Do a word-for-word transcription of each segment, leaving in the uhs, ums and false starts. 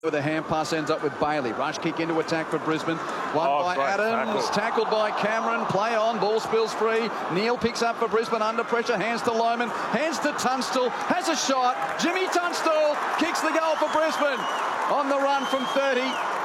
With a hand pass ends up with Bailey. Rush kick into attack for Brisbane. One oh, by Adams. Tackle. Tackled by Cameron. Play on. Ball spills free. Neil picks up for Brisbane under pressure. Hands to Lohman. Hands to Tunstall. Has a shot. Jimmy Tunstall kicks the goal for Brisbane. On the run from thirty.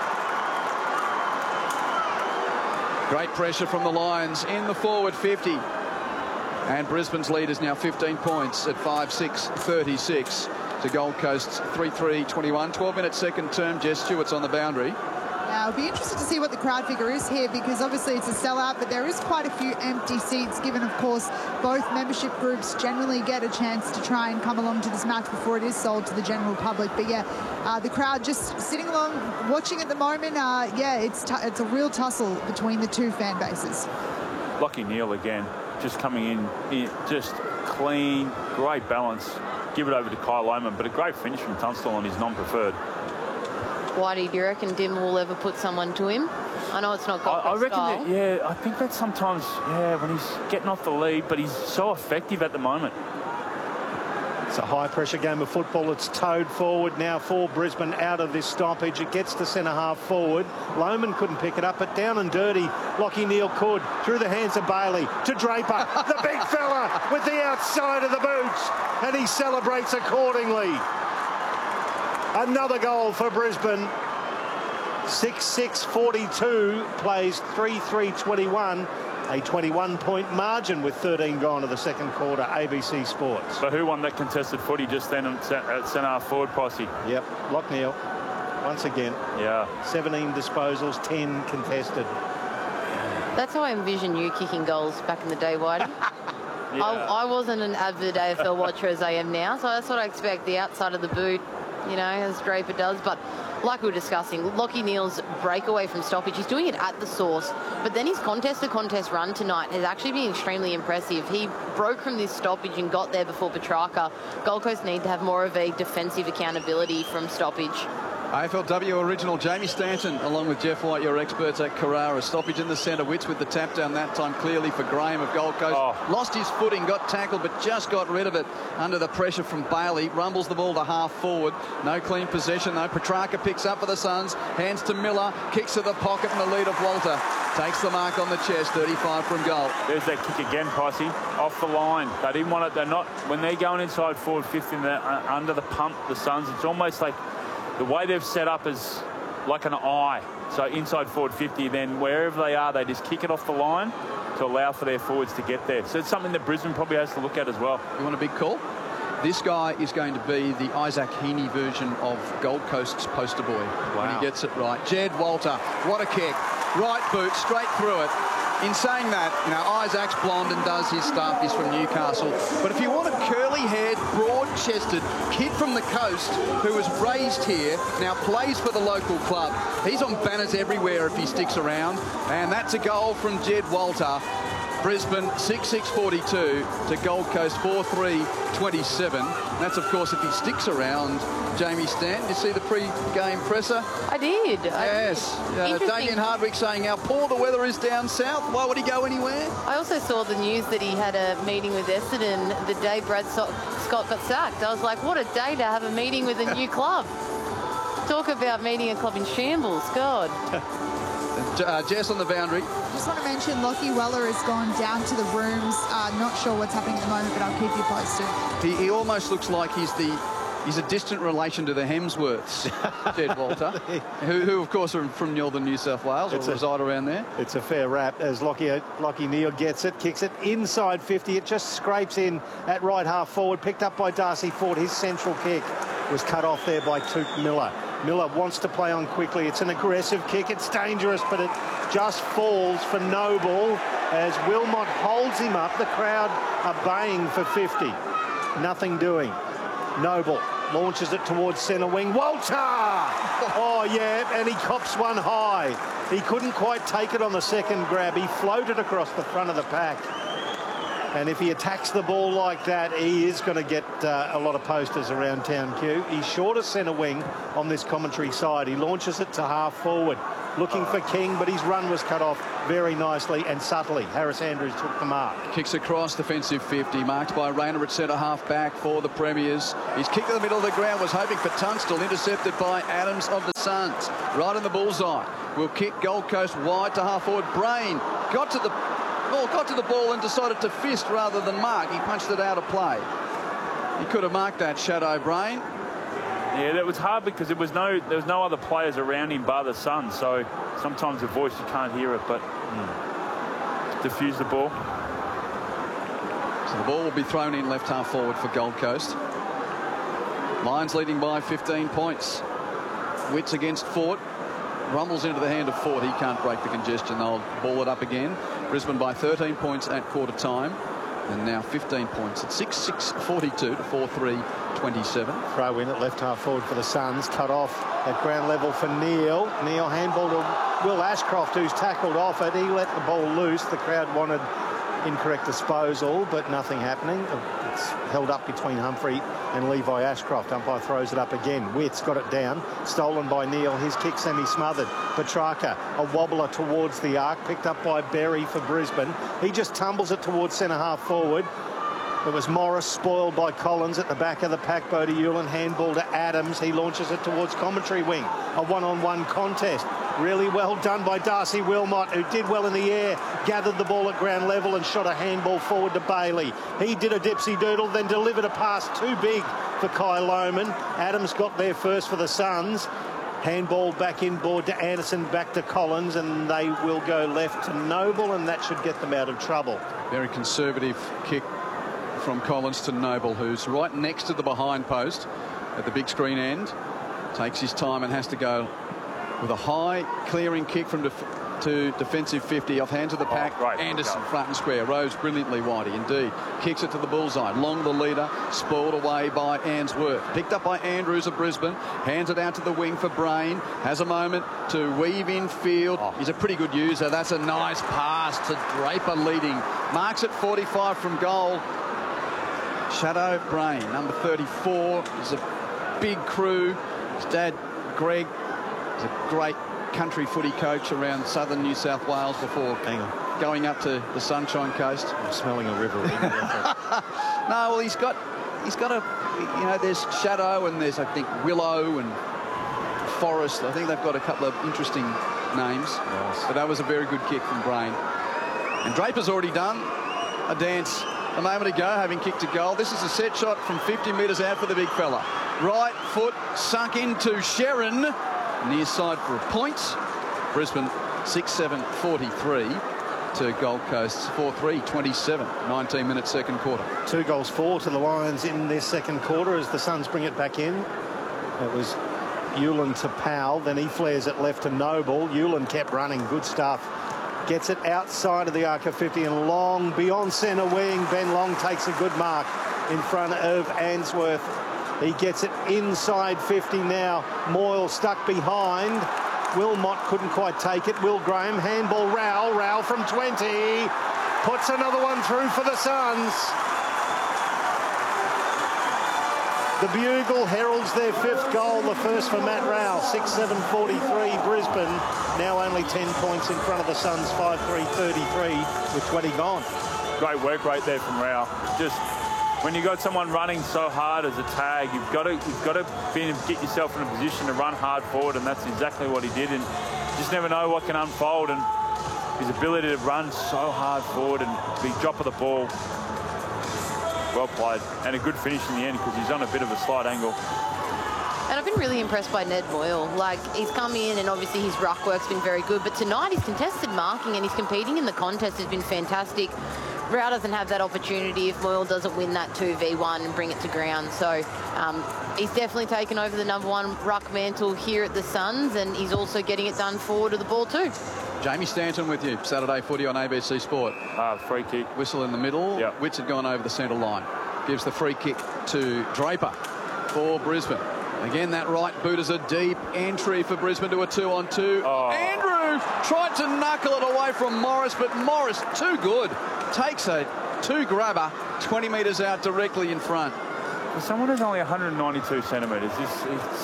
Great pressure from the Lions in the forward fifty. And Brisbane's lead is now fifteen points at five six thirty-six. To Gold Coast's three three twenty-one. twelve minute second term. Jess Stewart's on the boundary. Now, it'll be interesting to see what the crowd figure is here, because obviously it's a sellout, but there is quite a few empty seats, given, of course, both membership groups generally get a chance to try and come along to this match before it is sold to the general public. But yeah, uh, the crowd just sitting along, watching at the moment. Uh, yeah, it's it's a real tussle between the two fan bases. Lachie Neale again, just coming in, in just clean, great balance. Give it over to Kyle Lohman, but a great finish from Tunstall on his non-preferred. Whitey, do you reckon Dim will ever put someone to him? I know it's not Gold Coast I, I reckon style. that, yeah, I think that sometimes, yeah, when he's getting off the lead, but he's so effective at the moment. It's a high-pressure game of football. It's towed forward now for Brisbane out of this stoppage. It gets to centre-half forward. Lohman couldn't pick it up, but down and dirty, Lachie Neale could. Through the hands of Bailey to Draper. The big fella with the outside of the boots. And he celebrates accordingly. Another goal for Brisbane. six six forty-two, plays three three twenty-one. A twenty-one point margin with thirteen gone to the second quarter. A B C Sports. So who won that contested footy just then at centre-half forward, Posse? Yep, Lachie Neale. Once again. Yeah. seventeen disposals, ten contested. That's how I envision you kicking goals back in the day, Whitey. Yeah. I, I wasn't an avid A F L watcher as I am now, so that's what I expect. The outside of the boot, you know, as Draper does. But like we were discussing, Lachie Neale's breakaway from stoppage, he's doing it at the source. But then his contest-to-contest run tonight has actually been extremely impressive. He broke from this stoppage and got there before Petrarca. Gold Coast need to have more of a defensive accountability from stoppage. A F L W original Jamie Stanton, along with Jeff White, your experts at Carrara. Stoppage in the centre. Wits with the tap down that time clearly for Graham of Gold Coast. Oh. Lost his footing, got tackled, but just got rid of it under the pressure from Bailey. Rumbles the ball to half forward. No clean possession though. Petrarca picks up for the Suns. Hands to Miller. Kicks to the pocket and the lead of Walter. Takes the mark on the chest. thirty-five from goal. There's that kick again, Posse. Off the line. They didn't want it. They're not. When they're going inside forward fifth in the, uh, under the pump, the Suns, it's almost like the way they've set up is like an eye. So inside forward fifty, then wherever they are, they just kick it off the line to allow for their forwards to get there. So it's something that Brisbane probably has to look at as well. You want a big call? This guy is going to be the Isaac Heaney version of Gold Coast's poster boy. Wow. When he gets it right. Jed Walter, what a kick. Right boot, straight through it. In saying that, you know, Isaac's blonde and does his stuff. He's from Newcastle. But if you want a curly-haired, broad-chested kid from the coast who was raised here, now plays for the local club, he's on banners everywhere if he sticks around. And that's a goal from Jed Walter. Brisbane six six forty-two to Gold Coast four three twenty-seven. That's, of course, if he sticks around. Jamie Stanton, did you see the pre-game presser? I did. Yes. Uh, Damien Hardwick saying how poor the weather is down south. Why would he go anywhere? I also saw the news that he had a meeting with Essendon the day Brad so Scott got sacked. I was like, what a day to have a meeting with a new club. Talk about meeting a club in shambles. God. Uh, Jess on the boundary. Just want to mention Lachie Weller has gone down to the rooms. Uh, not sure what's happening at the moment, but I'll keep you posted. He, he almost looks like he's the he's a distant relation to the Hemsworths, Jed Walter, who, who of course are from northern New South Wales or reside around there. It's a fair rap as Lachie, Lachie Neale gets it, kicks it inside fifty. It just scrapes in at right half forward, picked up by Darcy Ford. His central kick was cut off there by Touk Miller. Miller wants to play on quickly. It's an aggressive kick. It's dangerous, but it just falls for Noble as Wilmot holds him up. The crowd are baying for fifty. Nothing doing. Noble launches it towards centre wing. Walter! Oh, yeah, and he cops one high. He couldn't quite take it on the second grab. He floated across the front of the pack. And if he attacks the ball like that, he is going to get uh, a lot of posters around town, Q. He's short of centre wing on this commentary side. He launches it to half forward, looking for King, but his run was cut off very nicely and subtly. Harris Andrews took the mark. Kicks across, defensive fifty, marked by Rayner at centre half back for the Premiers. His kick to the middle of the ground was hoping for Tunstall, intercepted by Adams of the Suns. Right in the bullseye. Will kick Gold Coast wide to half forward. Brain got to the ball, got to the ball and decided to fist rather than mark. He punched it out of play. He could have marked that, Shadow Brain. Yeah, that was hard because there was no there was no other players around him bar the Suns, so sometimes the voice you can't hear it, but mm. diffuse the ball. So the ball will be thrown in left half forward for Gold Coast. Lions leading by fifteen points. Wits against Fort. Rumbles into the hand of Fort. He can't break the congestion. They'll ball it up again. Brisbane by thirteen points at quarter time. And now fifteen points at six six forty-two to four three twenty-seven. Throw in at left half forward for the Suns. Cut off at ground level for Neil. Neil handball to Will Ashcroft, who's tackled off it. He let the ball loose. The crowd wanted incorrect disposal, but nothing happening. It's held up between Humphrey and Levi Ashcroft. Umpire throws it up again. Witt's got it down. Stolen by Neil. His kick semi-smothered. Petrarca, a wobbler towards the arc. Picked up by Berry for Brisbane. He just tumbles it towards centre half forward. It was Morris, spoiled by Collins at the back of the pack. Bodie Hewlin, handball to Adams. He launches it towards commentary wing. A one-on-one contest. Really well done by Darcy Wilmot, who did well in the air, gathered the ball at ground level and shot a handball forward to Bailey. He did a dipsy-doodle, then delivered a pass too big for Kai Lohman. Adams got there first for the Suns. Handball back inboard to Anderson, back to Collins, and they will go left to Noble, and that should get them out of trouble. Very conservative kick from Collins to Noble, who's right next to the behind post at the big screen end. Takes his time and has to go with a high clearing kick from def to defensive fifty off hands of the pack. Oh, right. Anderson front and square. Rose brilliantly wide indeed. Kicks it to the bullseye. Long the leader. Spoiled away by Answorth. Picked up by Andrews of Brisbane. Hands it out to the wing for Brain. Has a moment to weave in field. Oh. He's a pretty good user. That's a nice pass to Draper leading. Marks at forty-five from goal. Shadow Brain, number thirty-four, is a big crew. His dad, Greg, is a great country footy coach around southern New South Wales before Hang on. going up to the Sunshine Coast. I'm smelling a river. No, well, he's got, he's got a, you know, there's Shadow and there's, I think, Willow and Forest. I think they've got a couple of interesting names. Nice. But that was a very good kick from Brain. And Draper's already done a dance a moment ago, having kicked a goal. This is a set shot from fifty metres out for the big fella. Right foot sunk into Sharon. Near side for a point. Brisbane six seven forty-three to Gold Coast four three twenty-seven. nineteen minute second quarter. Two goals four to the Lions in this second quarter as the Suns bring it back in. It was Hewlin to Powell. Then he flares it left to Noble. Hewlin kept running. Good stuff. Gets it outside of the arc of fifty and Long beyond centre wing. Ben Long takes a good mark in front of Answorth. He gets it inside fifty now. Moyle stuck behind. Wilmot couldn't quite take it. Will Graham, handball Rowell. Rowell from twenty. Puts another one through for the Suns. The bugle heralds their fifth goal, the first for Matt Rowell. six seven forty-three Brisbane. Now only ten points in front of the Suns, five three thirty-three with twenty gone. Great work right there from Rowell. Just when you got someone running so hard as a tag, you've got to you've got to be, get yourself in a position to run hard forward, and that's exactly what he did. And you just never know what can unfold. And his ability to run so hard forward and big drop of the ball. Well played, and a good finish in the end because he's on a bit of a slight angle. And I've been really impressed by Ned Moyle. Like, he's come in and obviously his ruck work's been very good, but tonight his contested marking and his competing in the contest has been fantastic. Rao doesn't have that opportunity if Moyle doesn't win that two v one and bring it to ground. So um, he's definitely taken over the number one ruck mantle here at the Suns, and he's also getting it done forward of the ball too. Jamie Stanton with you. Saturday footy on A B C Sport. Uh, free kick. Whistle in the middle. Yep. Witts had gone over the centre line. Gives the free kick to Draper for Brisbane. Again, that right boot is a deep entry for Brisbane to a two-on-two. Oh. Andrew tried to knuckle it away from Morris, but Morris, too good, takes a two grabber, twenty metres out directly in front. For someone who's only one hundred ninety-two centimetres, this is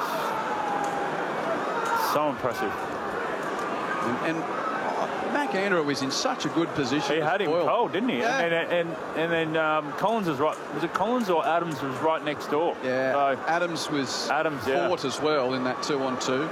so impressive. And, and oh, Mac Andrew was in such a good position. He had him Boyle. cold, didn't he? Yeah. And, and, and, and then um, Collins was right. Was it Collins or Adams was right next door? Yeah, So, Adams was Adams, yeah. fought as well in that two on two.